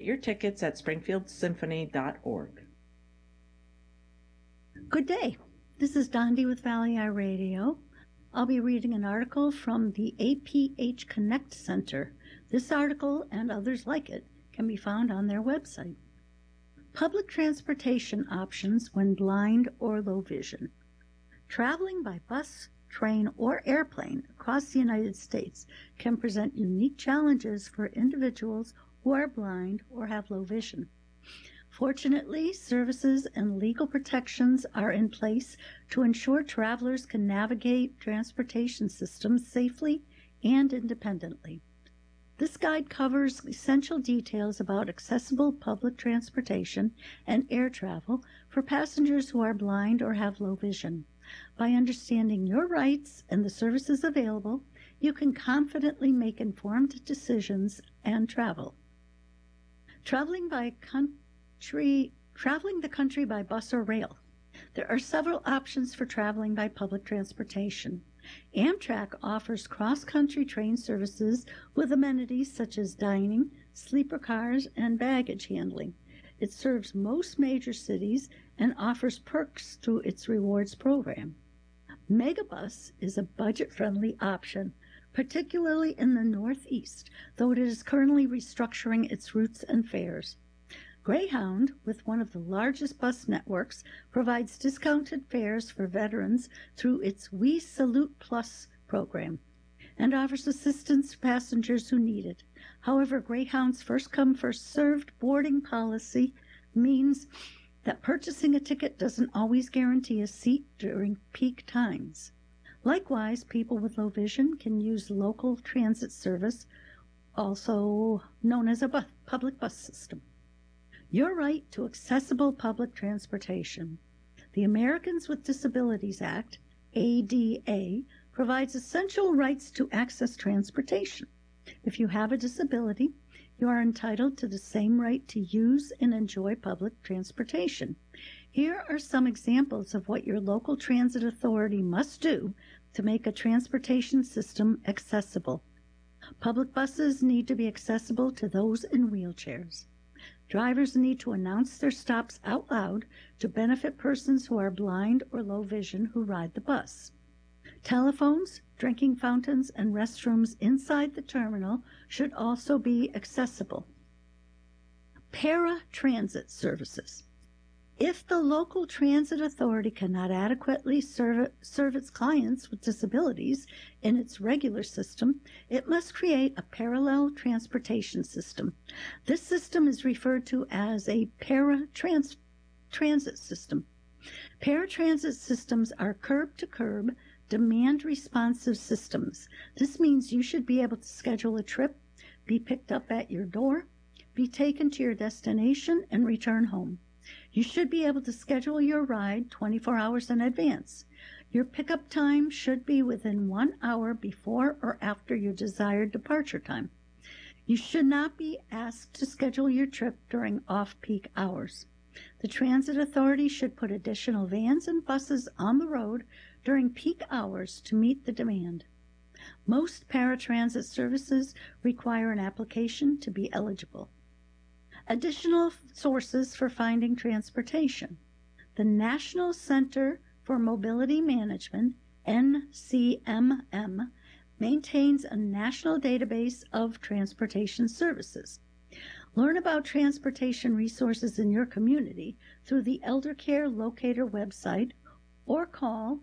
your tickets at springfieldsymphony.org. Good day. This is Dondi with Valley Eye Radio. I'll be reading an article from the APH Connect Center. This article and others like it can be found on their website. Public transportation options when blind or low vision. Traveling by bus, train, or airplane across the United States can present unique challenges for individuals who are blind or have low vision. Fortunately, services and legal protections are in place to ensure travelers can navigate transportation systems safely and independently. This guide covers essential details about accessible public transportation and air travel for passengers who are blind or have low vision. By understanding your rights and the services available, you can confidently make informed decisions and travel. Traveling the country by bus or rail. There are several options for traveling by public transportation. Amtrak offers cross-country train services with amenities such as dining, sleeper cars, and baggage handling. It serves most major cities and offers perks through its rewards program. Megabus is a budget-friendly option, particularly in the Northeast, though it is currently restructuring its routes and fares. Greyhound, with one of the largest bus networks, provides discounted fares for veterans through its We Salute Plus program and offers assistance to passengers who need it. However, Greyhound's first-come, first-served boarding policy means that purchasing a ticket doesn't always guarantee a seat during peak times. Likewise, people with low vision can use local transit service, also known as a public bus system. Your right to accessible public transportation. The Americans with Disabilities Act, ADA, provides essential rights to access transportation. If you have a disability, you are entitled to the same right to use and enjoy public transportation. Here are some examples of what your local transit authority must do to make a transportation system accessible. Public buses need to be accessible to those in wheelchairs. Drivers need to announce their stops out loud to benefit persons who are blind or low vision who ride the bus. Telephones, drinking fountains, and restrooms inside the terminal should also be accessible. Paratransit services. If the local transit authority cannot adequately serve its clients with disabilities in its regular system, it must create a parallel transportation system. This system is referred to as a paratransit system. Paratransit systems are curb-to-curb, demand-responsive systems. This means you should be able to schedule a trip, be picked up at your door, be taken to your destination, and return home. You should be able to schedule your ride 24 hours in advance. Your pickup time should be within 1 hour before or after your desired departure time. You should not be asked to schedule your trip during off-peak hours. The transit authority should put additional vans and buses on the road during peak hours to meet the demand. Most paratransit services require an application to be eligible. Additional sources for finding transportation. The National Center for Mobility Management, NCMM, maintains a national database of transportation services. Learn about transportation resources in your community through the ElderCare Locator website or call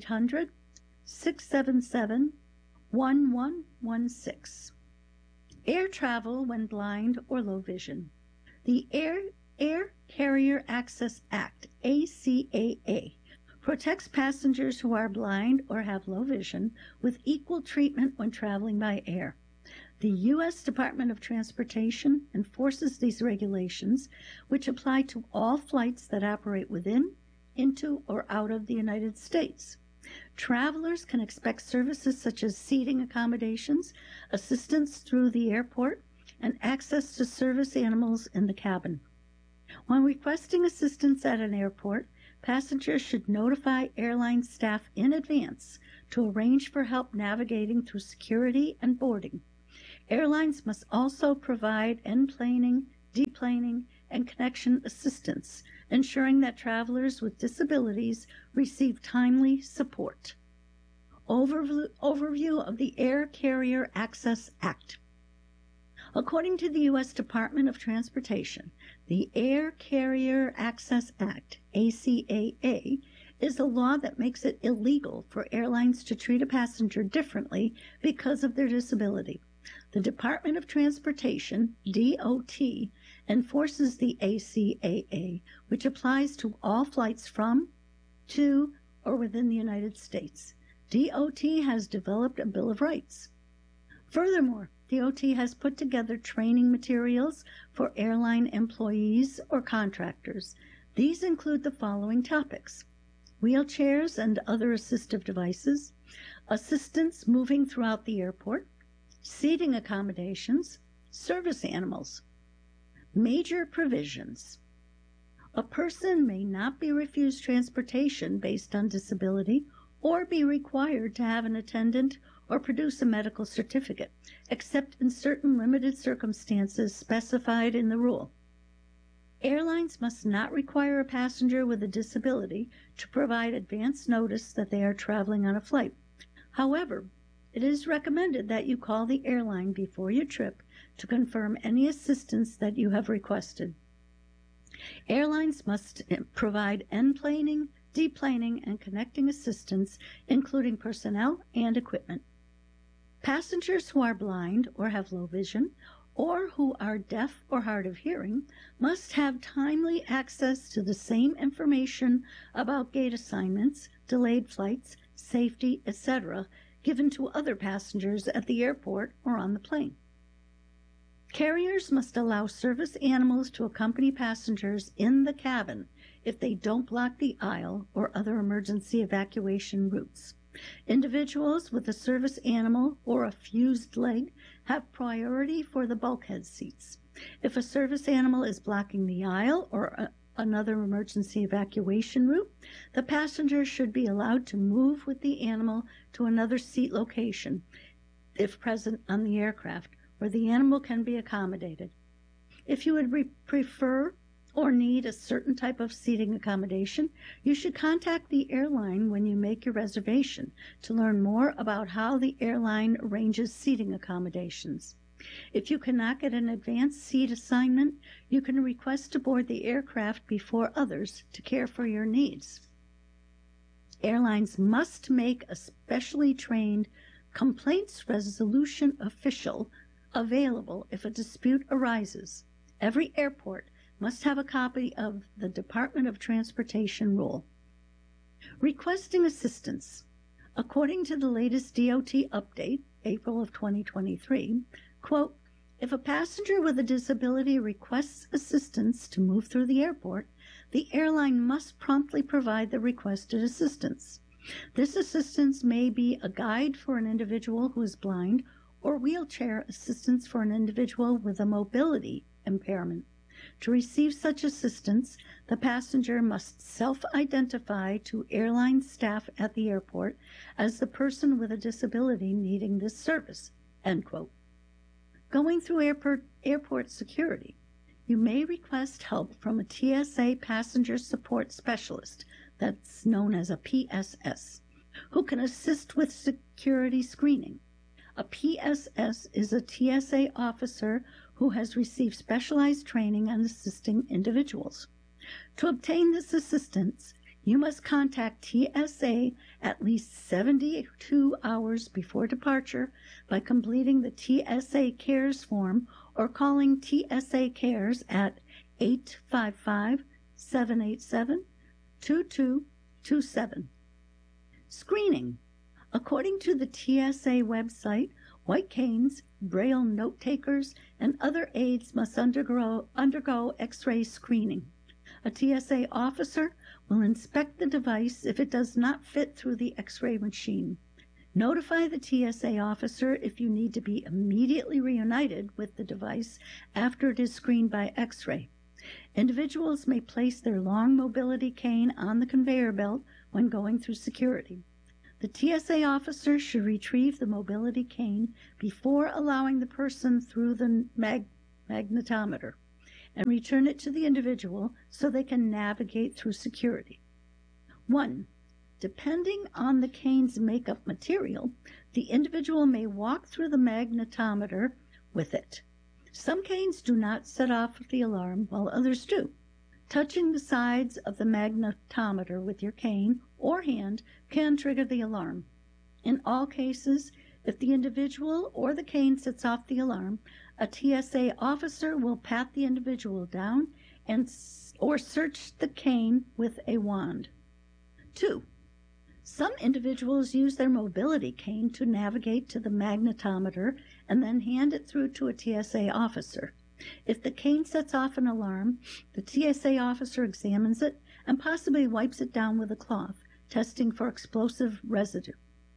800-677-1116. Air travel when blind or low vision. The Air Carrier Access Act, ACAA, protects passengers who are blind or have low vision with equal treatment when traveling by air. The U.S. Department of Transportation enforces these regulations, which apply to all flights that operate within, into, or out of the United States. Travelers can expect services such as seating accommodations, assistance through the airport, and access to service animals in the cabin. When requesting assistance at an airport, passengers should notify airline staff in advance to arrange for help navigating through security and boarding. Airlines must also provide enplaning deplaning, and connection assistance, ensuring that travelers with disabilities receive timely support. Overview of the Air Carrier Access Act. According to the U.S. Department of Transportation, the Air Carrier Access Act, ACAA, is a law that makes it illegal for airlines to treat a passenger differently because of their disability. The Department of Transportation, DOT, enforces the ACAA, which applies to all flights from, to, or within the United States. DOT has developed a Bill of Rights. Furthermore, DOT has put together training materials for airline employees or contractors. These include the following topics: wheelchairs and other assistive devices, assistance moving throughout the airport, seating accommodations, service animals. Major provisions. A person may not be refused transportation based on disability or be required to have an attendant or produce a medical certificate, except in certain limited circumstances specified in the rule. Airlines must not require a passenger with a disability to provide advance notice that they are traveling on a flight. However, it is recommended that you call the airline before your trip to confirm any assistance that you have requested. Airlines must provide enplaning, deplaning, and connecting assistance, including personnel and equipment. Passengers who are blind or have low vision, or who are deaf or hard of hearing, must have timely access to the same information about gate assignments, delayed flights, safety, etc., given to other passengers at the airport or on the plane. Carriers must allow service animals to accompany passengers in the cabin if they don't block the aisle or other emergency evacuation routes. Individuals with a service animal or a fused leg have priority for the bulkhead seats. If a service animal is blocking the aisle or another emergency evacuation route, the passenger should be allowed to move with the animal to another seat location, if present on the aircraft, where the animal can be accommodated. If you would prefer or need a certain type of seating accommodation, you should contact the airline when you make your reservation to learn more about how the airline arranges seating accommodations. If you cannot get an advanced seat assignment, you can request to board the aircraft before others to care for your needs. Airlines must make a specially trained complaints resolution official available if a dispute arises. Every airport must have a copy of the Department of Transportation rule. Requesting assistance. According to the latest DOT update, April of 2023, quote, if a passenger with a disability requests assistance to move through the airport, the airline must promptly provide the requested assistance. This assistance may be a guide for an individual who is blind or wheelchair assistance for an individual with a mobility impairment. To receive such assistance, the passenger must self-identify to airline staff at the airport as the person with a disability needing this service, end quote. Going through airport security, you may request help from a TSA passenger support specialist, that's known as a PSS, who can assist with security screening. A PSS is a TSA officer who has received specialized training on assisting individuals. To obtain this assistance, you must contact TSA at least 72 hours before departure by completing the TSA Cares form or calling TSA Cares at 855-787-2227. Screening. According to the TSA website, white canes, braille note takers, and other aides must undergo X-ray screening. A TSA officer will inspect the device if it does not fit through the X-ray machine. Notify the TSA officer if you need to be immediately reunited with the device after it is screened by X-ray. Individuals may place their long mobility cane on the conveyor belt when going through security. The TSA officer should retrieve the mobility cane before allowing the person through the magnetometer. and return it to the individual so they can navigate through security. 1. Depending on the cane's makeup material, the individual may walk through the magnetometer with it. Some canes do not set off the alarm, while others do. Touching the sides of the magnetometer with your cane or hand can trigger the alarm. In all cases, if the individual or the cane sets off the alarm, a TSA officer will pat the individual down or search the cane with a wand. 2. Some individuals use their mobility cane to navigate to the magnetometer and then hand it through to a TSA officer. If the cane sets off an alarm, the TSA officer examines it and possibly wipes it down with a cloth, testing for explosive residue.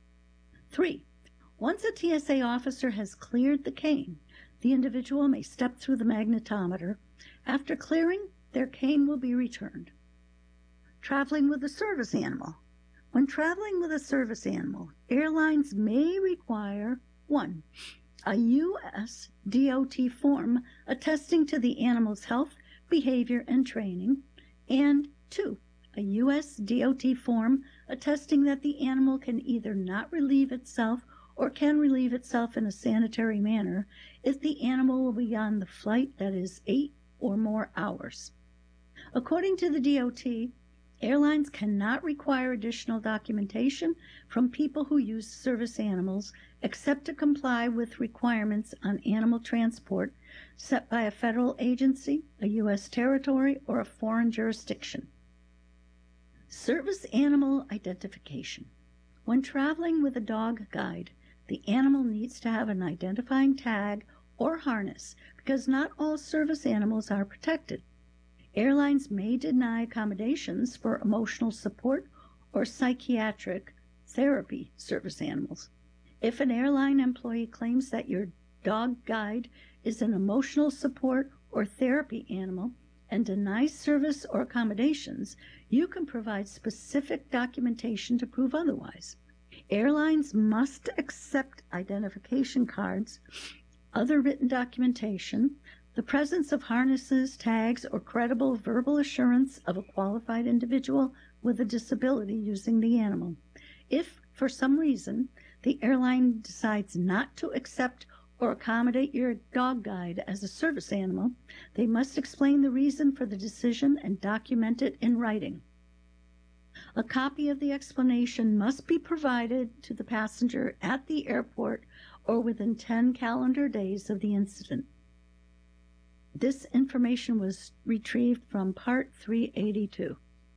3. Once a TSA officer has cleared the cane, the individual may step through the magnetometer. After clearing, their cane will be returned. Traveling with a service animal. When traveling with a service animal, airlines may require 1. A U.S. DOT form attesting to the animal's health, behavior, and training, and 2. A U.S. DOT form attesting that the animal can either not relieve itself or can relieve itself in a sanitary manner if the animal will be on the flight that is 8 or more hours. According to the DOT, airlines cannot require additional documentation from people who use service animals except to comply with requirements on animal transport set by a federal agency, a U.S. territory, or a foreign jurisdiction. Service animal identification. When traveling with a dog guide, the animal needs to have an identifying tag or harness because not all service animals are protected. Airlines may deny accommodations for emotional support or psychiatric therapy service animals. If an airline employee claims that your dog guide is an emotional support or therapy animal and denies service or accommodations, you can provide specific documentation to prove otherwise. Airlines must accept identification cards, other written documentation, the presence of harnesses, tags, or credible verbal assurance of a qualified individual with a disability using the animal. If, for some reason, the airline decides not to accept or accommodate your dog guide as a service animal, they must explain the reason for the decision and document it in writing. A copy of the explanation must be provided to the passenger at the airport or within 10 calendar days of the incident. This information was retrieved from Part 382.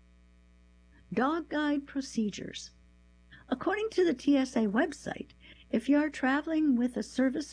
Dog Guide Procedures. According to the TSA website, if you are traveling with a service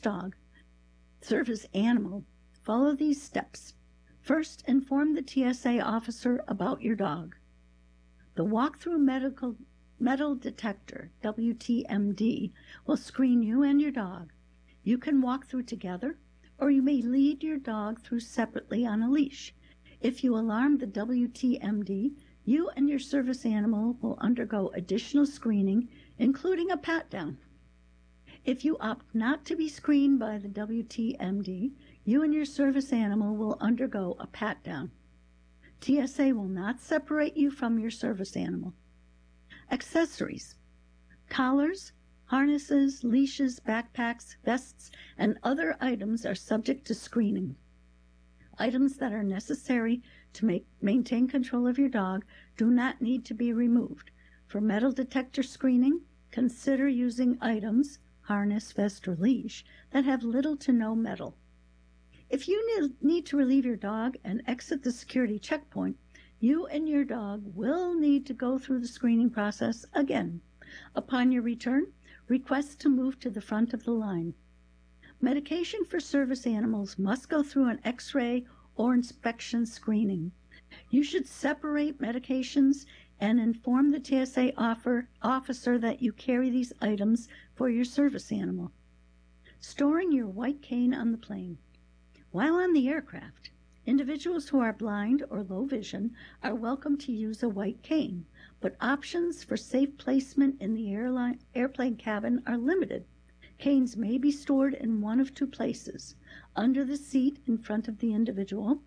animal, follow these steps. First, inform the TSA officer about your dog. The walk-through metal detector, WTMD, will screen you and your dog. You can walk through together, or you may lead your dog through separately on a leash. If you alarm the WTMD, you and your service animal will undergo additional screening, including a pat-down. If you opt not to be screened by the WTMD, you and your service animal will undergo a pat-down. TSA will not separate you from your service animal. Accessories. Collars, harnesses, leashes, backpacks, vests, and other items are subject to screening. Items that are necessary to maintain control of your dog do not need to be removed. For metal detector screening, consider using items, harness, vest, or leash, that have little to no metal. If you need to relieve your dog and exit the security checkpoint, you and your dog will need to go through the screening process again. Upon your return, request to move to the front of the line. Medication for service animals must go through an X-ray or inspection screening. You should separate medications and inform the TSA officer that you carry these items for your service animal. Storing your white cane on the plane. While on the aircraft, individuals who are blind or low vision are welcome to use a white cane, but options for safe placement in the airplane cabin are limited. Canes may be stored in one of two places: under the seat in front of the individual,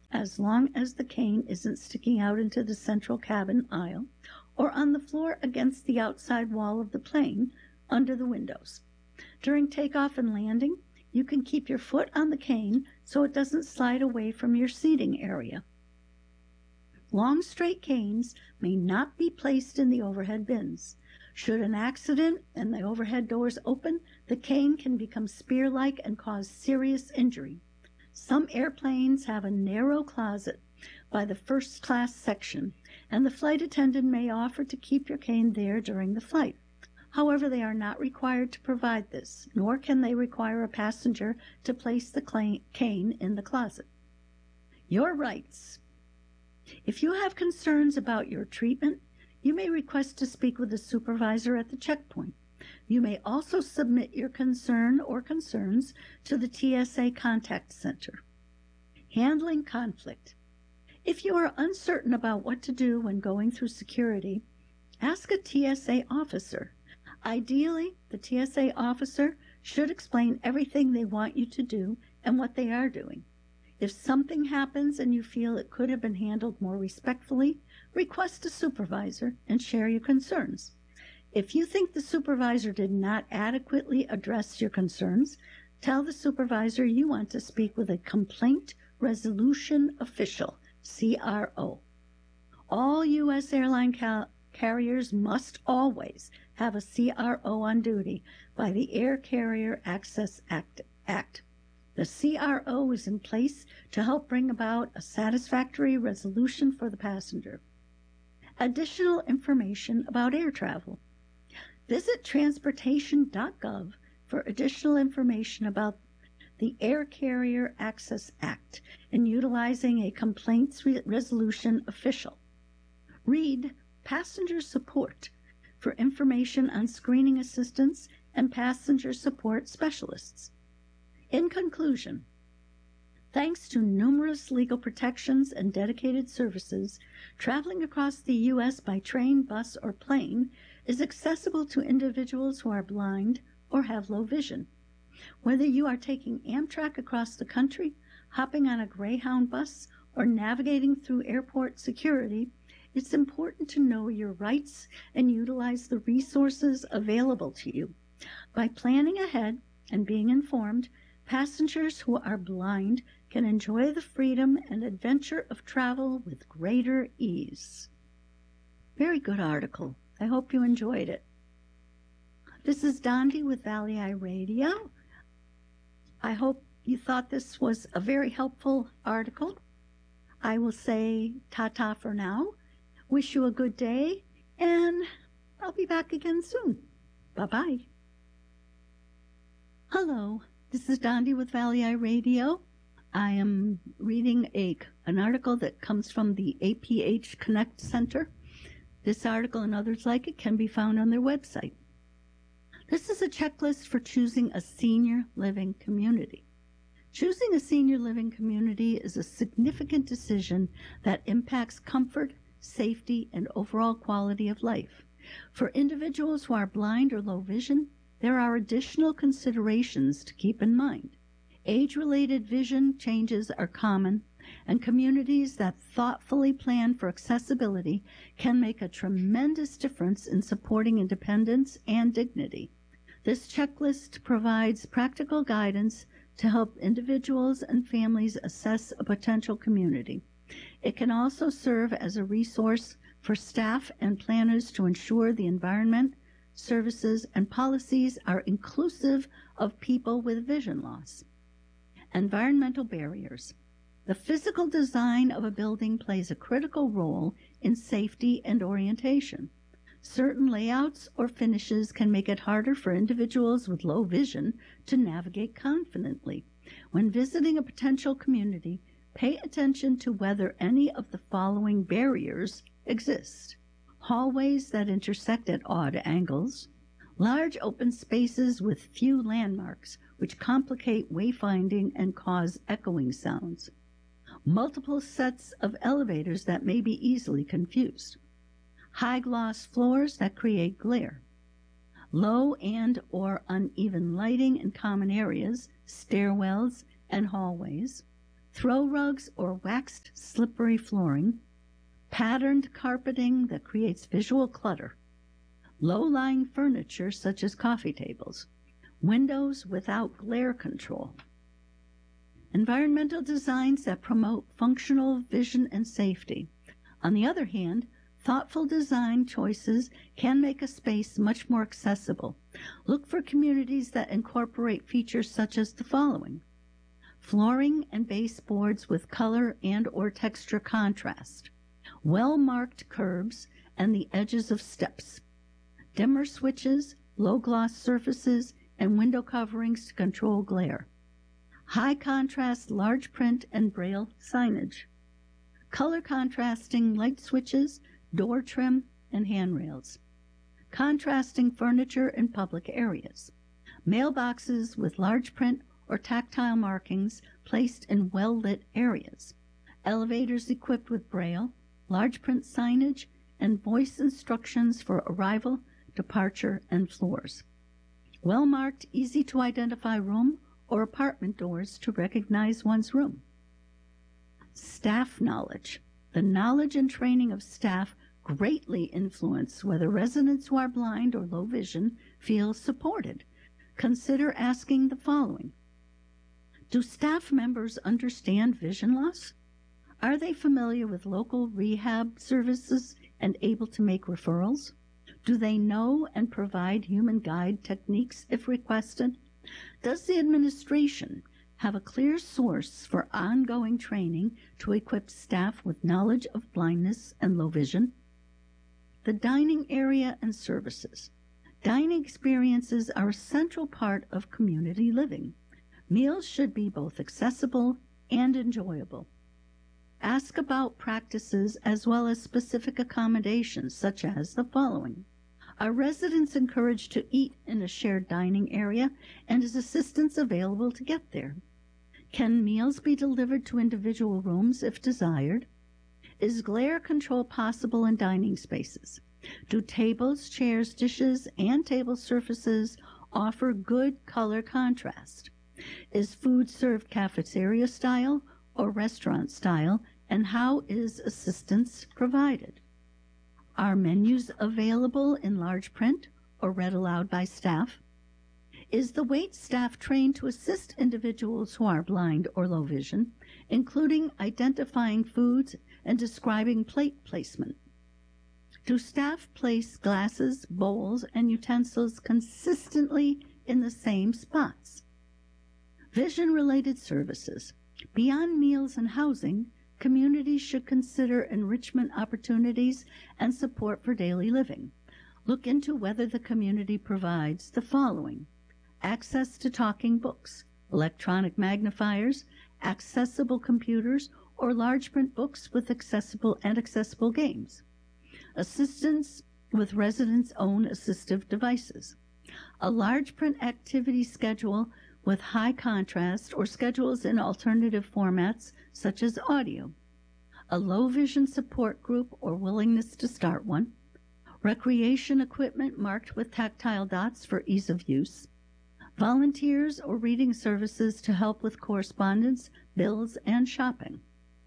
as long as the cane isn't sticking out into the central cabin aisle or on the floor against the outside wall of the plane under the windows. During takeoff and landing, you can keep your foot on the cane so it doesn't slide away from your seating area. Long straight canes may not be placed in the overhead bins. Should an accident and the overhead doors open, the cane can become spear-like and cause serious injury. Some airplanes have a narrow closet by the first class section, and the flight attendant may offer to keep your cane there during the flight. However, they are not required to provide this, nor can they require a passenger to place the cane in the closet. Your rights. If you have concerns about your treatment, you may request to speak with a supervisor at the checkpoint. You may also submit your concern or concerns to the TSA Contact Center. Handling conflict. If you are uncertain about what to do when going through security, ask a TSA officer. Ideally, the TSA officer should explain everything they want you to do and what they are doing. If something happens and you feel it could have been handled more respectfully, request a supervisor and share your concerns. If you think the supervisor did not adequately address your concerns, tell the supervisor you want to speak with a complaint resolution official, CRO. All U.S. airline carriers must always have a CRO on duty by the Air Carrier Access Act. The CRO is in place to help bring about a satisfactory resolution for the passenger. Additional information about air travel. Visit transportation.gov for additional information about the Air Carrier Access Act and utilizing a complaints resolution official. Read Passenger Support for information on screening assistance and passenger support specialists. In conclusion, thanks to numerous legal protections and dedicated services, traveling across the U.S. by train, bus, or plane is accessible to individuals who are blind or have low vision. Whether you are taking Amtrak across the country, hopping on a Greyhound bus, or navigating through airport security, it's important to know your rights and utilize the resources available to you. By planning ahead and being informed, passengers who are blind can enjoy the freedom and adventure of travel with greater ease. Very good article. I hope you enjoyed it. This is Dondi with Valley Eye Radio. I hope you thought this was a very helpful article. I will say ta-ta for now. Wish you a good day, and I'll be back again soon. Bye-bye. Hello, this is Dondi with Valley Eye Radio. I am reading an article that comes from the APH Connect Center. This article and others like it can be found on their website. This is a checklist for choosing a senior living community. Choosing a senior living community is a significant decision that impacts comfort, safety, and overall quality of life. For individuals who are blind or low vision, there are additional considerations to keep in mind. Age-related vision changes are common, and communities that thoughtfully plan for accessibility can make a tremendous difference in supporting independence and dignity. This checklist provides practical guidance to help individuals and families assess a potential community. It can also serve as a resource for staff and planners to ensure the environment, services, and policies are inclusive of people with vision loss. Environmental barriers. The physical design of a building plays a critical role in safety and orientation. Certain layouts or finishes can make it harder for individuals with low vision to navigate confidently. When visiting a potential community, pay attention to whether any of the following barriers exist. Hallways that intersect at odd angles, large open spaces with few landmarks, which complicate wayfinding and cause echoing sounds, multiple sets of elevators that may be easily confused, high gloss floors that create glare, low and or uneven lighting in common areas, stairwells, and hallways, throw rugs or waxed slippery flooring, patterned carpeting that creates visual clutter, low-lying furniture such as coffee tables, windows without glare control, environmental designs that promote functional vision and safety. On the other hand, thoughtful design choices can make a space much more accessible. Look for communities that incorporate features such as the following: flooring and baseboards with color and or texture contrast, well-marked curbs and the edges of steps, dimmer switches, low-gloss surfaces, and window coverings to control glare, high-contrast large print and braille signage, color contrasting light switches, door trim, and handrails, contrasting furniture in public areas, mailboxes with large print or tactile markings placed in well-lit areas, elevators equipped with braille, large print signage, and voice instructions for arrival, departure, and floors, well-marked, easy-to-identify room or apartment doors to recognize one's room. Staff knowledge. The knowledge and training of staff greatly influence whether residents who are blind or low vision feel supported. Consider asking the following: do staff members understand vision loss? Are they familiar with local rehab services and able to make referrals? Do they know and provide human guide techniques if requested? Does the administration have a clear source for ongoing training to equip staff with knowledge of blindness and low vision? The dining area and services. Dining experiences are a central part of community living. Meals should be both accessible and enjoyable. Ask about practices as well as specific accommodations, such as the following: are residents encouraged to eat in a shared dining area, and is assistance available to get there? Can meals be delivered to individual rooms if desired? Is glare control possible in dining spaces? Do tables, chairs, dishes, and table surfaces offer good color contrast? Is food served cafeteria style or restaurant style, and how is assistance provided? Are menus available in large print or read aloud by staff? Is the wait staff trained to assist individuals who are blind or low vision, including identifying foods and describing plate placement? Do staff place glasses, bowls, and utensils consistently in the same spots? Vision-related services. Beyond meals and housing, communities should consider enrichment opportunities and support for daily living. Look into whether the community provides the following: access to talking books, electronic magnifiers, accessible computers, or large print books with accessible games, assistance with residents' own assistive devices, a large print activity schedule with high contrast or schedules in alternative formats such as audio, a low vision support group or willingness to start one, recreation equipment marked with tactile dots for ease of use, volunteers or reading services to help with correspondence, bills, and shopping.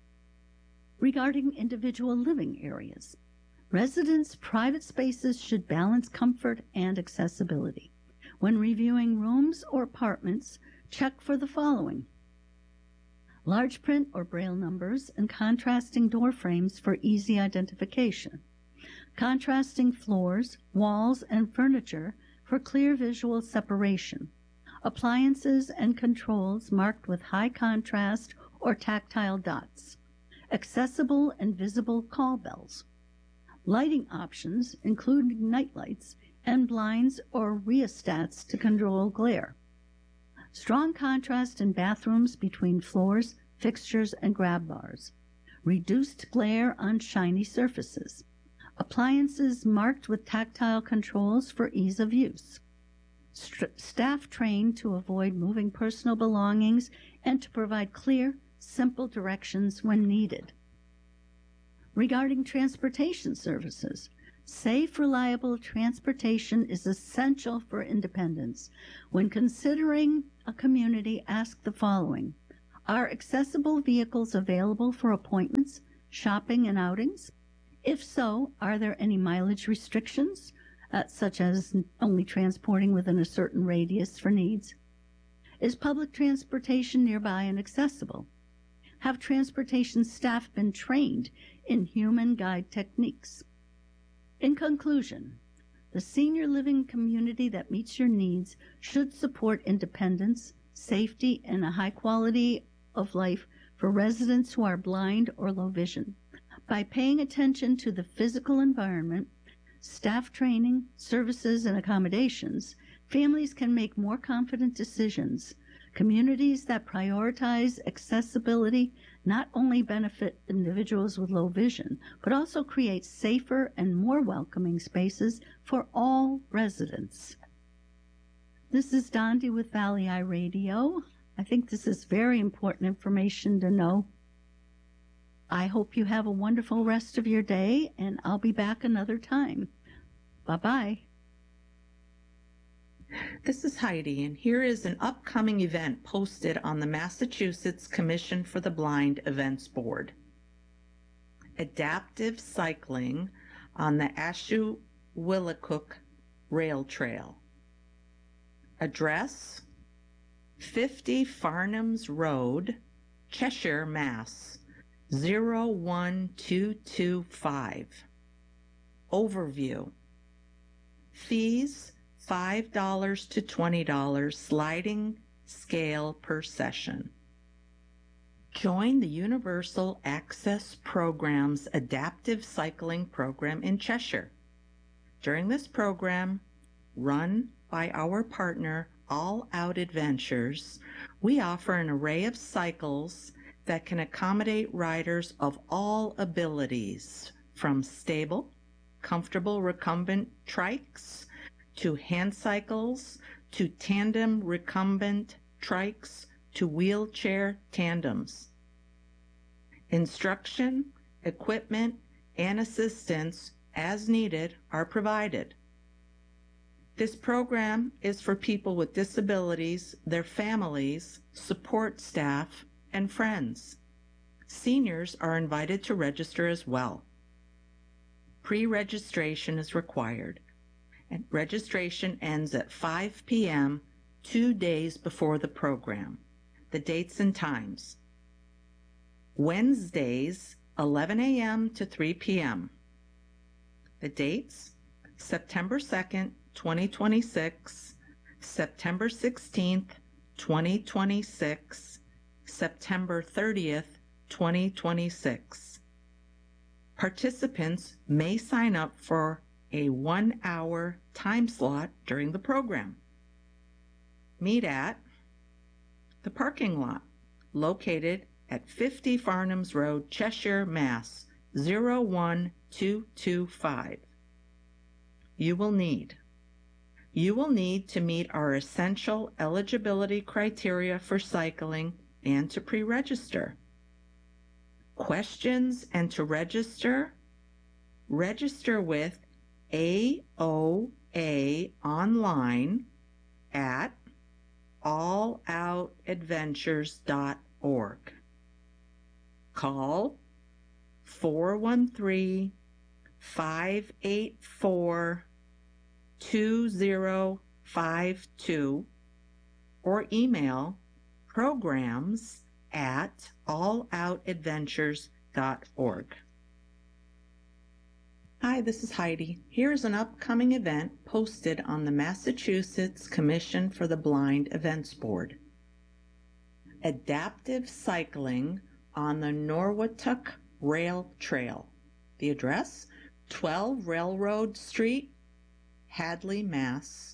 Regarding individual living areas, residents' private spaces should balance comfort and accessibility. When reviewing rooms or apartments, check for the following: large print or braille numbers and contrasting door frames for easy identification, contrasting floors, walls, and furniture for clear visual separation, appliances and controls marked with high contrast or tactile dots, accessible and visible call bells, lighting options including nightlights and blinds or rheostats to control glare, strong contrast in bathrooms between floors, fixtures, and grab bars, reduced glare on shiny surfaces, appliances marked with tactile controls for ease of use, staff trained to avoid moving personal belongings and to provide clear, simple directions when needed. Regarding transportation services, safe, reliable transportation is essential for independence. When considering a community, ask the following: Are accessible vehicles available for appointments, shopping, and outings? If so, are there any mileage restrictions, such as only transporting within a certain radius for needs? Is public transportation nearby and accessible? Have transportation staff been trained in human guide techniques? In conclusion, the senior living community that meets your needs should support independence, safety, and a high quality of life for residents who are blind or low vision. By paying attention to the physical environment, staff training, services, and accommodations, families can make more confident decisions. Communities that prioritize accessibility not only benefit individuals with low vision, but also create safer and more welcoming spaces for all residents. This is Dondi with Valley Eye Radio. I think this is very important information to know. I hope you have a wonderful rest of your day, and I'll be back another time. Bye-bye. This is Heidi, and here is an upcoming event posted on the Massachusetts Commission for the Blind Events Board. Adaptive cycling on the Ashewillicook Rail Trail. Address: 50 Farnham's Road, Cheshire, Mass. 01225. Overview: fees $5 to $20 sliding scale per session. Join the Universal Access Program's adaptive cycling program in Cheshire. During this program, run by our partner All Out Adventures, we offer an array of cycles that can accommodate riders of all abilities, from stable, comfortable recumbent trikes to hand cycles, to tandem recumbent trikes, to wheelchair tandems. Instruction, equipment, and assistance as needed are provided. This program is for people with disabilities, their families, support staff, and friends. Seniors are invited to register as well. Pre-registration is required, and registration ends at 5 p.m. 2 days before the program. The dates and times: Wednesdays, 11 a.m. to 3 p.m. The dates: September 2nd, 2026, September 16th, 2026, September 30th, 2026. Participants may sign up for a 1-hour time slot during the program. Meet at the parking lot located at 50 Farnham's Road, Cheshire, Mass. 01225. You will need to meet our essential eligibility criteria for cycling and to pre-register. Questions and to register: register with AOA online at alloutadventures.org. Call 413-584-2052 or email programs@alloutadventures.org. Hi, this is Heidi. Here's an upcoming event posted on the Massachusetts Commission for the Blind Events Board. Adaptive cycling on the Norwottuck Rail Trail. The address: 12 Railroad Street, Hadley, Mass.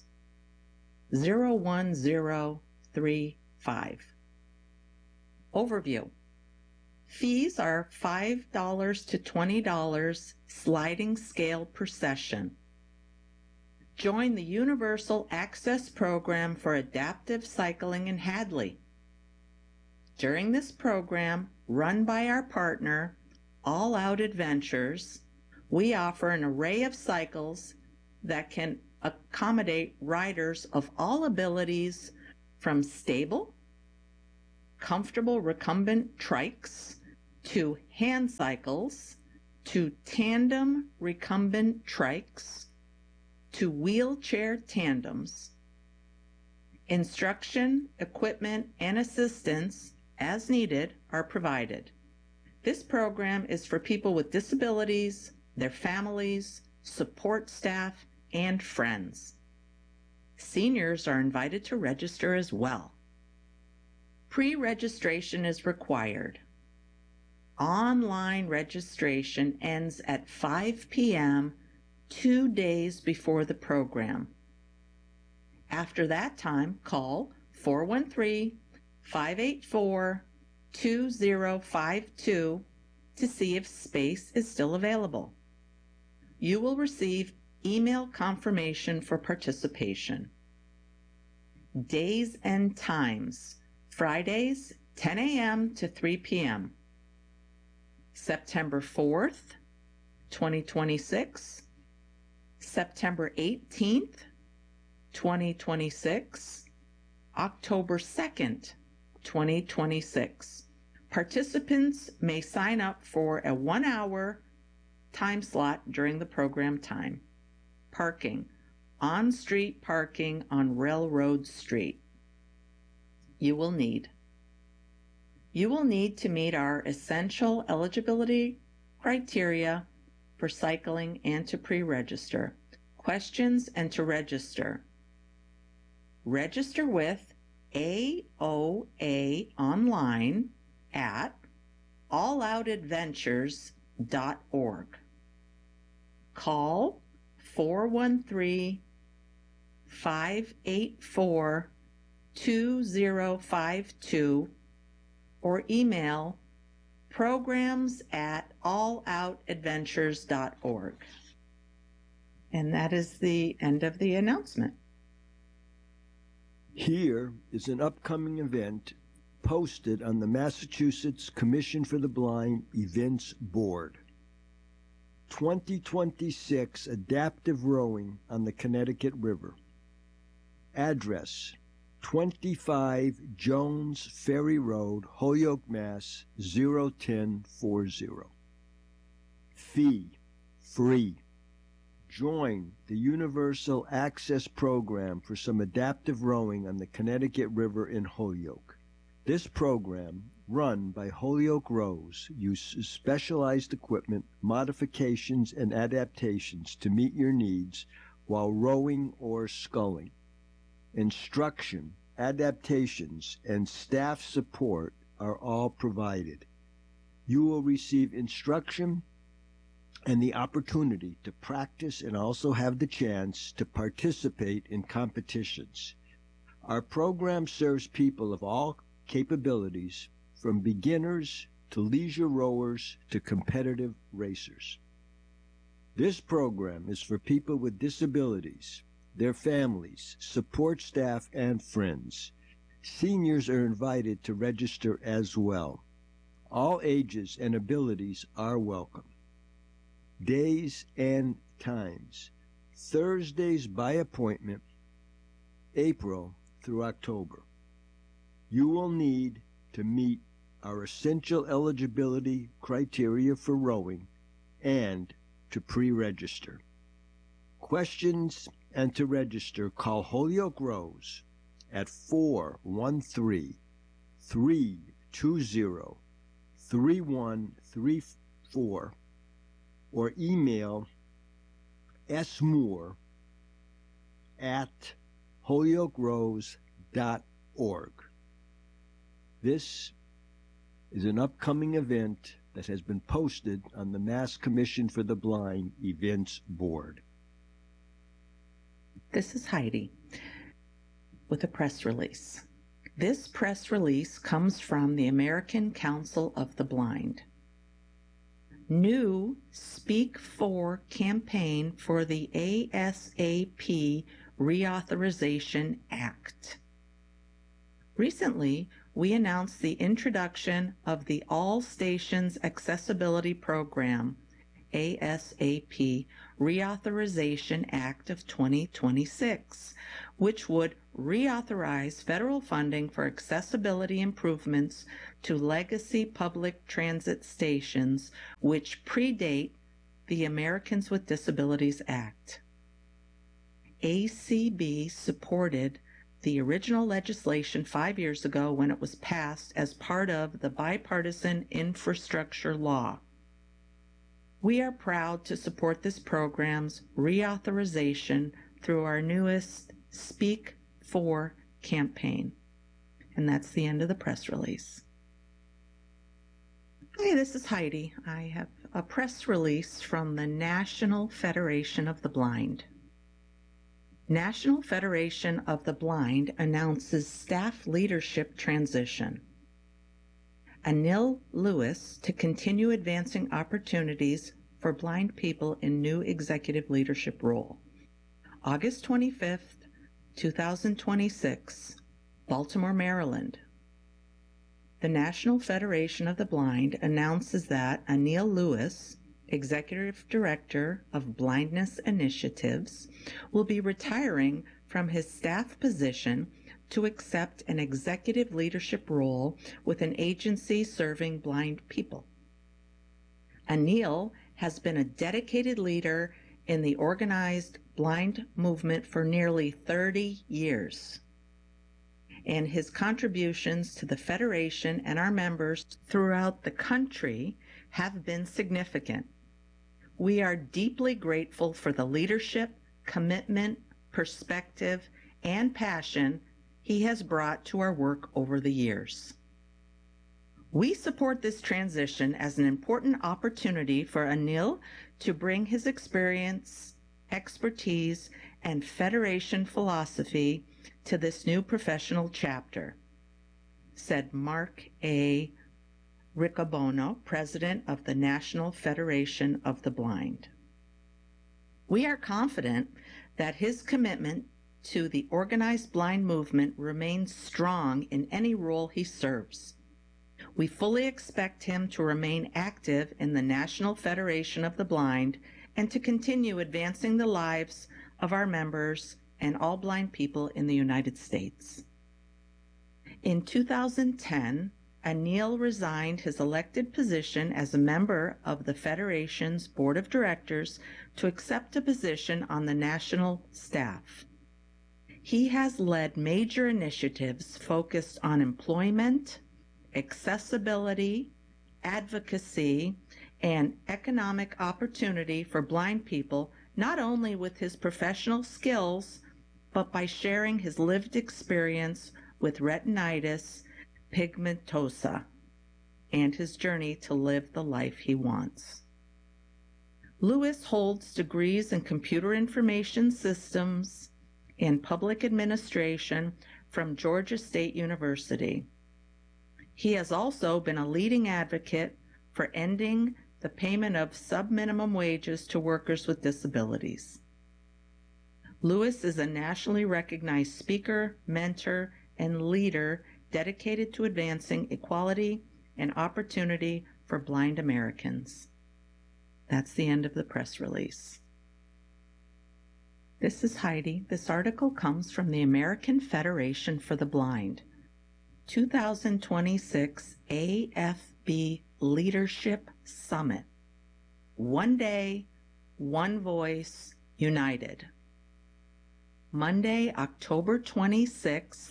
01035. Overview: fees are $5 to $20 sliding scale per session. Join the Universal Access Program for Adaptive Cycling in Hadley. During this program, run by our partner, All Out Adventures, we offer an array of cycles that can accommodate riders of all abilities, from stable, comfortable recumbent trikes to hand cycles to tandem recumbent trikes to wheelchair tandems. Instruction, equipment, and assistance as needed are provided. This program is for people with disabilities, their families, support staff, and friends. Seniors are invited to register as well. Pre-registration is required. Online registration ends at 5 p.m. 2 days before the program. After that time, call 413-584-2052 to see if space is still available. You will receive email confirmation for participation. Days and times: Fridays, 10 a.m. to 3 p.m. September 4th, 2026, September 18th, 2026, October 2nd, 2026. Participants may sign up for a 1-hour time slot during the program time. Parking: on-street parking on Railroad Street. You will need to meet our essential eligibility criteria for cycling and to pre-register. Questions and to register. Register with AOA online at alloutadventures.org. Call 413-584-2052 or email programs@alloutadventures.org. And that is the end of the announcement. Here is an upcoming event posted on the Massachusetts Commission for the Blind Events Board. 2026 Adaptive Rowing on the Connecticut River. Address: 25 Jones Ferry Road, Holyoke, Mass. 01040. Fee: free. Join the Universal Access Program for some adaptive rowing on the Connecticut River in Holyoke. This program, run by Holyoke Rows, uses specialized equipment, modifications, and adaptations to meet your needs while rowing or sculling. Instruction, adaptations, and staff support are all provided. You will receive instruction and the opportunity to practice and also have the chance to participate in competitions. Our program serves people of all capabilities, from beginners to leisure rowers to competitive racers. This program is for people with disabilities, their families, support staff, and friends. Seniors are invited to register as well. All ages and abilities are welcome. Days and times: Thursdays by appointment, April through October. You will need to meet our essential eligibility criteria for rowing and to pre-register. Questions and to register, call Holyoke Rows at 413-320-3134 or email smoore@holyokerows.org. This is an upcoming event that has been posted on the Mass Commission for the Blind Events Board. This is Heidi with a press release. This press release comes from the American Council of the Blind. New Speak For campaign for the ASAP Reauthorization Act. Recently, we announced the introduction of the All Stations Accessibility Program, ASAP Reauthorization Act of 2026, which would reauthorize federal funding for accessibility improvements to legacy public transit stations which predate the Americans with Disabilities Act. ACB supported the original legislation 5 years ago when it was passed as part of the bipartisan infrastructure law. We are proud to support this program's reauthorization through our newest Speak For campaign. And that's the end of the press release. Hi, this is Heidi. I have a press release from the National Federation of the Blind. National Federation of the Blind announces staff leadership transition. Anil Lewis to continue advancing opportunities for blind people in new executive leadership role. August 25th, 2026, Baltimore, Maryland. The National Federation of the Blind announces that Anil Lewis, Executive Director of Blindness Initiatives, will be retiring from his staff position to accept an executive leadership role with an agency serving blind people. Anil has been a dedicated leader in the organized blind movement for nearly 30 years, and his contributions to the Federation and our members throughout the country have been significant. We are deeply grateful for the leadership, commitment, perspective, and passion he has brought to our work over the years. We support this transition as an important opportunity for Anil to bring his experience, expertise, and Federation philosophy to this new professional chapter, said Mark A. Riccobono, President of the National Federation of the Blind. We are confident that his commitment to the organized blind movement remains strong in any role he serves. We fully expect him to remain active in the National Federation of the Blind and to continue advancing the lives of our members and all blind people in the United States. In 2010, Anil resigned his elected position as a member of the Federation's Board of Directors to accept a position on the national staff. He has led major initiatives focused on employment, accessibility, advocacy, and economic opportunity for blind people, not only with his professional skills, but by sharing his lived experience with retinitis pigmentosa and his journey to live the life he wants. Lewis holds degrees in computer information systems and public administration from Georgia State University. He has also been a leading advocate for ending the payment of sub-minimum wages to workers with disabilities. Lewis is a nationally recognized speaker, mentor, and leader dedicated to advancing equality and opportunity for blind Americans. That's the end of the press release. This is Heidi. This article comes from the American Federation for the Blind. 2026 AFB Leadership Summit. One day, one voice, united. Monday, October 26th,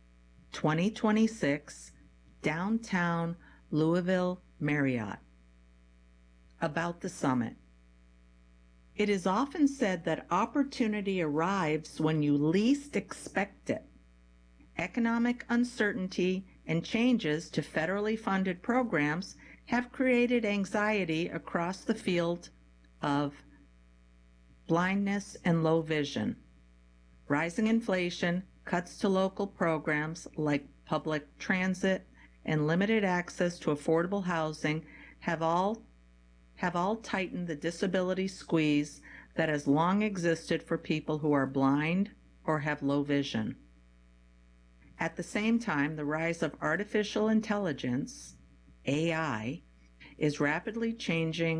2026, downtown Louisville Marriott. About the summit. It is often said that opportunity arrives when you least expect it. Economic uncertainty and changes to federally funded programs have created anxiety across the field of blindness and low vision. Rising inflation, cuts to local programs like public transit, and limited access to affordable housing have all tightened the disability squeeze that has long existed for people who are blind or have low vision. At the same time, the rise of artificial intelligence, AI, is rapidly changing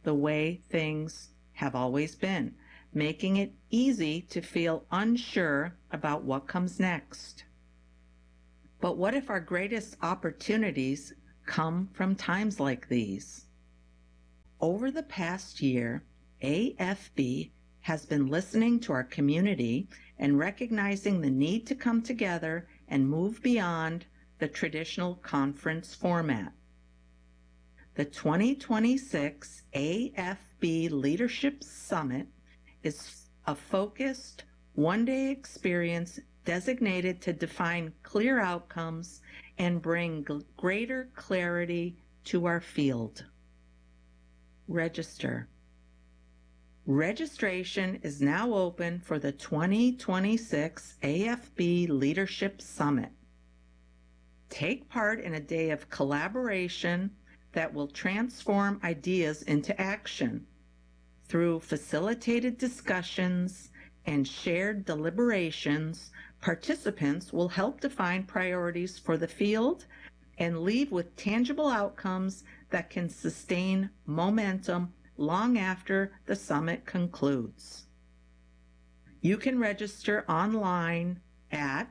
the way things have always been, making it easy to feel unsure about what comes next. But what if our greatest opportunities come from times like these? Over the past year, AFB has been listening to our community and recognizing the need to come together and move beyond the traditional conference format. The 2026 AFB Leadership Summit is a focused, one-day experience designated to define clear outcomes and bring greater clarity to our field. Register. Registration is now open for the 2026 AFB Leadership Summit. Take part in a day of collaboration that will transform ideas into action. Through facilitated discussions and shared deliberations, participants will help define priorities for the field and leave with tangible outcomes that can sustain momentum long after the summit concludes. You can register online at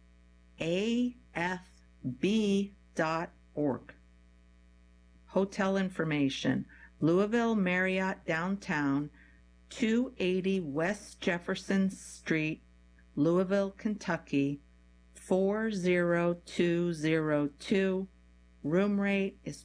afb.org. Hotel information: Louisville Marriott Downtown, 280 West Jefferson Street, Louisville, Kentucky, 40202. Room rate is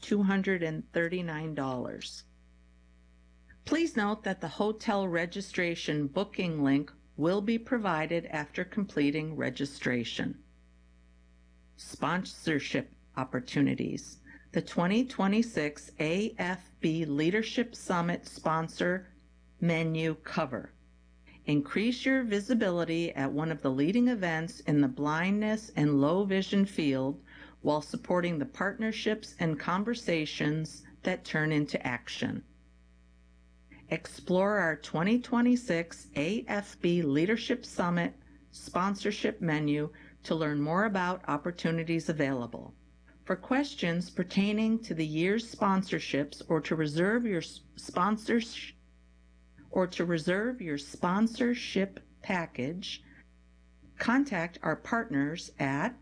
$239. Please note that the hotel registration booking link will be provided after completing registration. Sponsorship opportunities. The 2026 AFB Leadership Summit sponsor menu cover. Increase your visibility at one of the leading events in the blindness and low vision field while supporting the partnerships and conversations that turn into action. Explore our 2026 AFB Leadership Summit sponsorship menu to learn more about opportunities available. For questions pertaining to the year's sponsorships or to reserve your sponsorship package, contact our partners at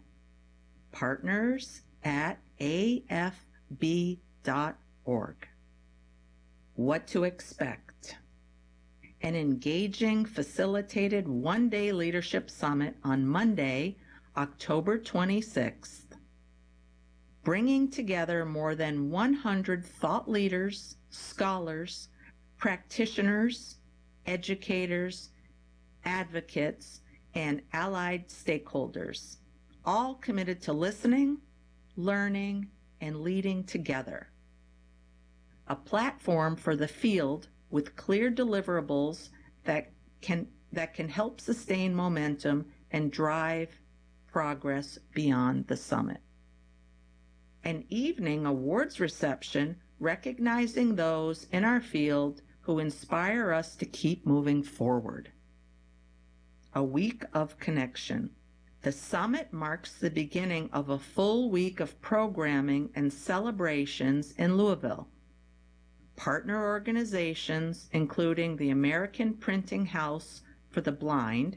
partners@afb.org. What to expect? An engaging, facilitated one-day leadership summit on Monday, October 26th, bringing together more than 100 thought leaders, scholars, practitioners, educators, advocates, and allied stakeholders, all committed to listening, learning, and leading together. A platform for the field with clear deliverables that can help sustain momentum and drive progress beyond the summit. An evening awards reception recognizing those in our field who inspire us to keep moving forward. A week of connection. The summit marks the beginning of a full week of programming and celebrations in Louisville. Partner organizations, including the American Printing House for the Blind,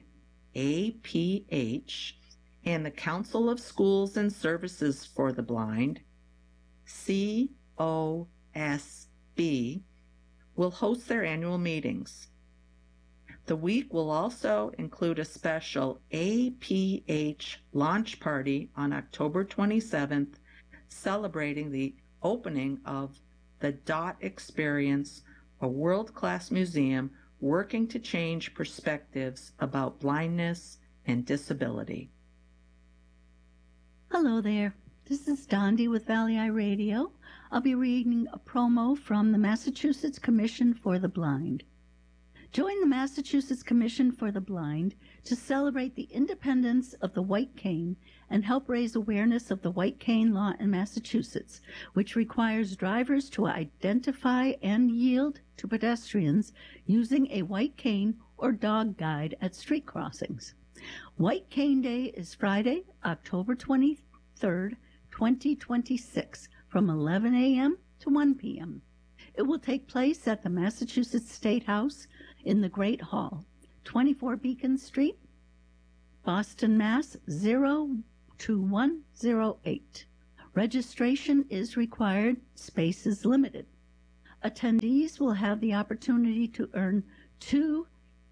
APH, and the Council of Schools and Services for the Blind, COSB, will host their annual meetings. The week will also include a special APH launch party on October 27th, celebrating the opening of the DOT Experience, a world-class museum working to change perspectives about blindness and disability. Hello there. This is Dondi with Valley Eye Radio. I'll be reading a promo from the Massachusetts Commission for the Blind. Join the Massachusetts Commission for the Blind to celebrate the independence of the white cane and help raise awareness of the white cane law in Massachusetts, which requires drivers to identify and yield to pedestrians using a white cane or dog guide at street crossings. White Cane Day is Friday, October 23rd, 2026, from 11 a.m. to 1 p.m. It will take place at the Massachusetts State House in the Great Hall, 24 Beacon Street, Boston, Mass. 02108. Registration is required. Space is limited. Attendees will have the opportunity to earn 2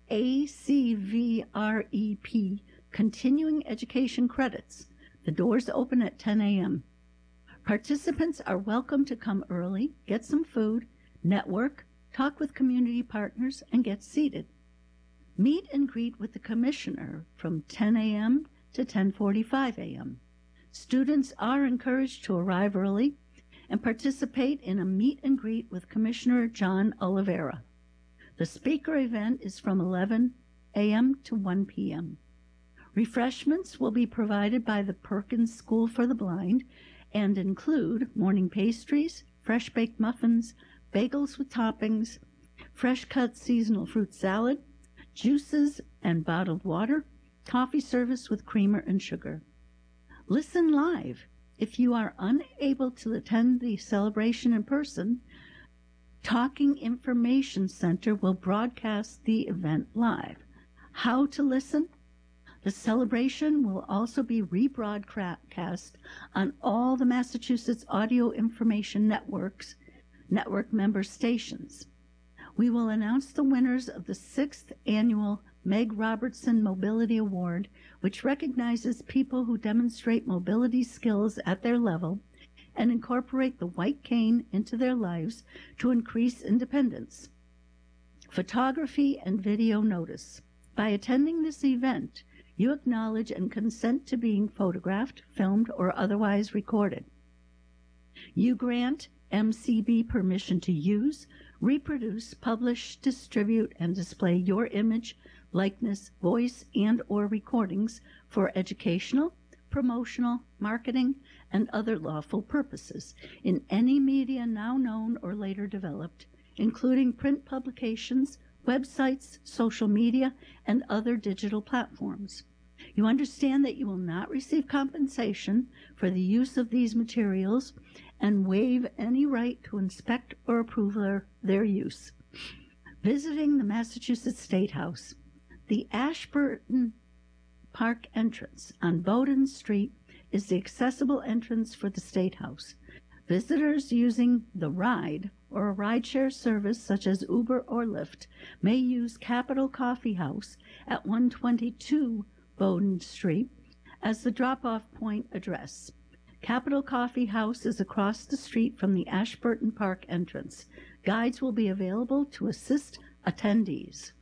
ACVREP continuing education credits. The doors open at 10 a.m. Participants are welcome to come early, get some food, network, talk with community partners, and get seated. Meet and greet with the commissioner from 10 a.m. to 10:45 a.m. Students are encouraged to arrive early and participate in a meet and greet with Commissioner John Oliveira. The speaker event is from 11 a.m. to 1 p.m. Refreshments will be provided by the Perkins School for the Blind and include morning pastries, fresh baked muffins, bagels with toppings, fresh cut seasonal fruit salad, juices and bottled water, coffee service with creamer and sugar. Listen live. If you are unable to attend the celebration in person, Talking Information Center will broadcast the event live. How to listen? The celebration will also be rebroadcast on all the Massachusetts Audio Information Network member stations. We will announce the winners of the 6th annual Meg Robertson Mobility Award, which recognizes people who demonstrate mobility skills at their level and incorporate the white cane into their lives to increase independence. Photography and video notice. By attending this event, you acknowledge and consent to being photographed, filmed, or otherwise recorded. You grant MCB permission to use, reproduce, publish, distribute, and display your image, likeness, voice, and/or recordings for educational, promotional, marketing, and other lawful purposes in any media now known or later developed, including print publications, websites, social media, and other digital platforms. You understand that you will not receive compensation for the use of these materials and waive any right to inspect or approve their use. Visiting the Massachusetts State House. The Ashburton Park entrance on Bowdoin Street is the accessible entrance for the State House. Visitors using the ride or a rideshare service such as Uber or Lyft may use Capital Coffee House at 122 Bowdoin Street as the drop-off point address. Capital Coffee House is across the street from the Ashburton Park entrance. Guides will be available to assist attendees.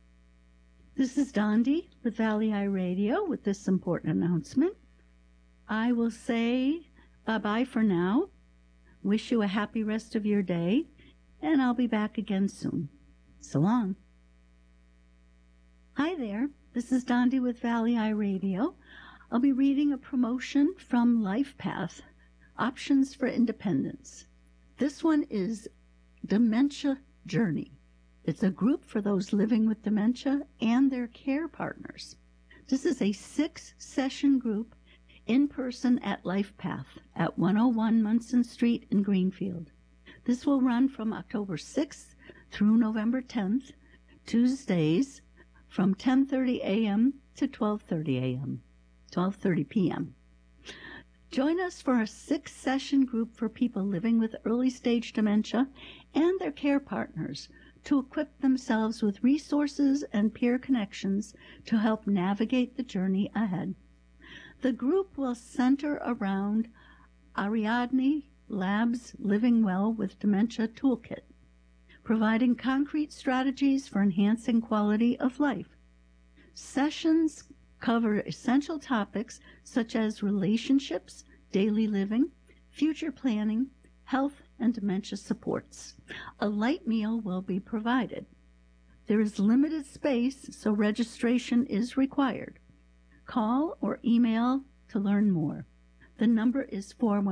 This is Dondi with Valley Eye Radio with this important announcement. I will say bye-bye for now. Wish you a happy rest of your day, and I'll be back again soon. So long. Hi there, this is Dondi with Valley Eye Radio. I'll be reading a promotion from LifePath, Options for Independence. This one is Dementia Journey. It's a group for those living with dementia and their care partners. This is a 6-session group in person at LifePath at 101 Munson Street in Greenfield. This will run from October 6th through November 10th, Tuesdays from 10:30 a.m. to 12:30 p.m. Join us for a 6-session group for people living with early-stage dementia and their care partners to equip themselves with resources and peer connections to help navigate the journey ahead. The group will center around Ariadne Labs Living Well with Dementia Toolkit, providing concrete strategies for enhancing quality of life. Sessions cover essential topics such as relationships, daily living, future planning, health, and dementia supports. A light meal will be provided. There is limited space, so registration is required. Call or email to learn more. The number is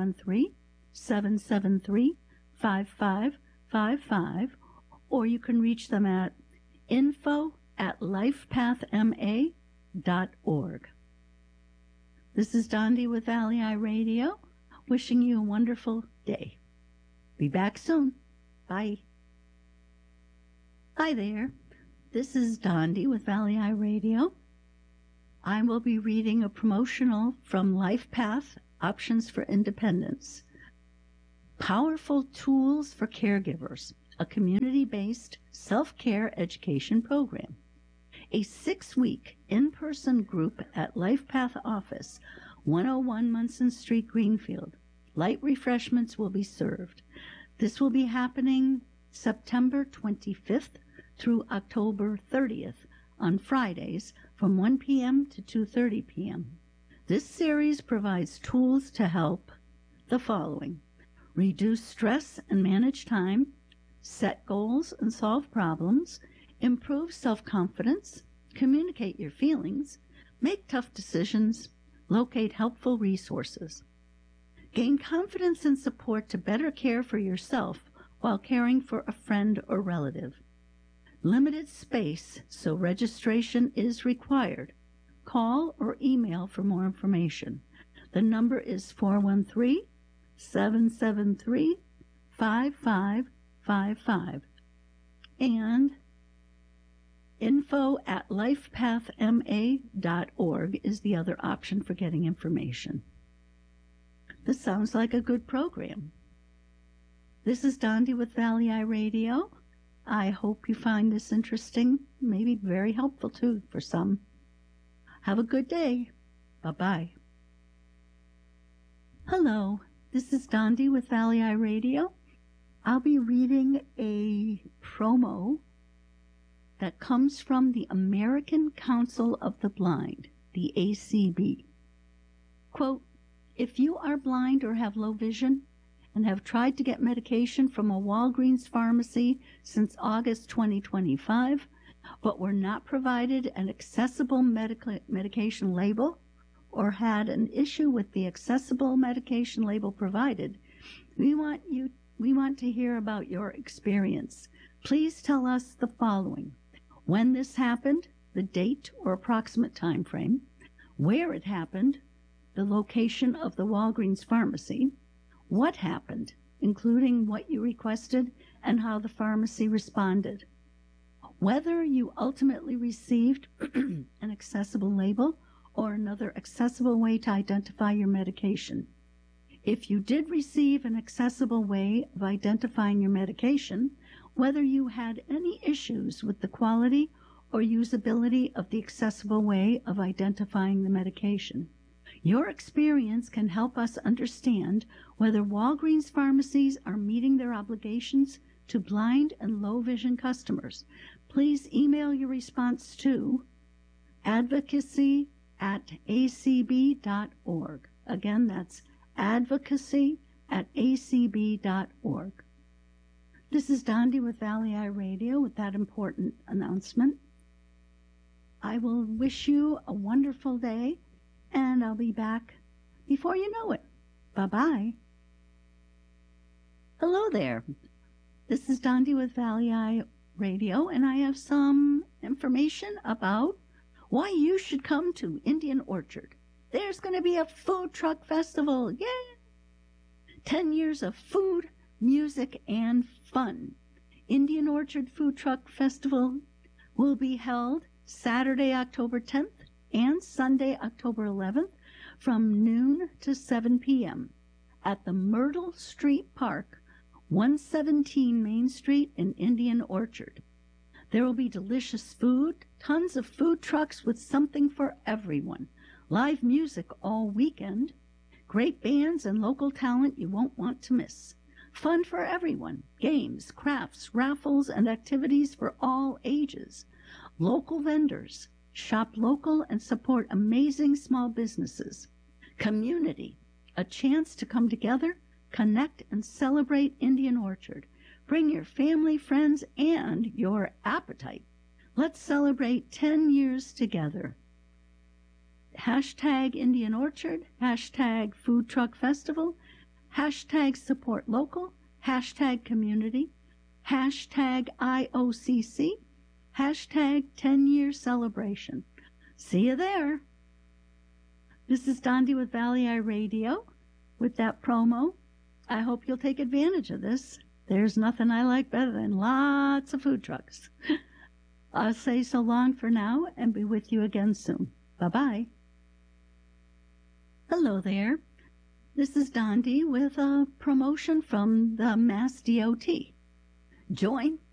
413-773-5555, or you can reach them at info@lifepathma.org. This is Dondi with Valley Eye Radio, wishing you a wonderful day. Be back soon. Bye. Hi there. This is Dondi with Valley Eye Radio. I will be reading a promotional from LifePath, Options for Independence. Powerful Tools for Caregivers, a community-based self-care education program. A 6-week in-person group at LifePath office, 101 Munson Street, Greenfield. Light refreshments will be served. This will be happening September 25th through October 30th on Fridays from 1 p.m. to 2:30 p.m. This series provides tools to help the following: reduce stress and manage time, set goals and solve problems, improve self-confidence, communicate your feelings, make tough decisions, locate helpful resources. Gain confidence and support to better care for yourself while caring for a friend or relative. Limited space, so registration is required. Call or email for more information. The number is 413-773-5555 and info@lifepathma.org is the other option for getting information. This sounds like a good program. This is Dondi with Valley Eye Radio. I hope you find this interesting, maybe very helpful too for some. Have a good day. Bye-bye. Hello, this is Dondi with Valley Eye Radio. I'll be reading a promo that comes from the American Council of the Blind, the ACB. Quote, if you are blind or have low vision and have tried to get medication from a Walgreens pharmacy since August 2025, but were not provided an accessible medication label or had an issue with the accessible medication label provided, we want to hear about your experience. Please tell us the following: when this happened, the date or approximate time frame, where it happened, the location of the Walgreens pharmacy, what happened, including what you requested and how the pharmacy responded, whether you ultimately received an accessible label or another accessible way to identify your medication. If you did receive an accessible way of identifying your medication, whether you had any issues with the quality or usability of the accessible way of identifying the medication. Your experience can help us understand whether Walgreens pharmacies are meeting their obligations to blind and low vision customers. Please email your response to advocacy@acb.org. Again, that's advocacy@acb.org. This is Dondi with Valley Eye Radio with that important announcement. I will wish you a wonderful day, and I'll be back before you know it. Bye-bye. Hello there. This is Dondi with Valley Eye Radio, and I have some information about why you should come to Indian Orchard. There's going to be a food truck festival. Yay! 10 years of food, music, and fun. Indian Orchard Food Truck Festival will be held Saturday, October 10th and Sunday, October 11th from noon to 7 p.m. at the Myrtle Street Park, 117 Main Street in Indian Orchard. There will be delicious food, tons of food trucks with something for everyone, live music all weekend, great bands and local talent you won't want to miss, fun for everyone, games, crafts, raffles, and activities for all ages, local vendors, shop local and support amazing small businesses, community, a chance to come together, connect, and celebrate Indian Orchard. Bring your family, friends, and your appetite. Let's celebrate 10 years together. Hashtag Indian Orchard, hashtag Food Truck Festival, hashtag Support Local, hashtag Community, hashtag IOCC, hashtag 10-year celebration. See you there. This is Dondi with Valley Eye Radio with that promo. I hope you'll take advantage of this. There's nothing I like better than lots of food trucks. I'll say so long for now and be with you again soon. Bye-bye. Hello there. This is Dondi with a promotion from the Mass DOT. Join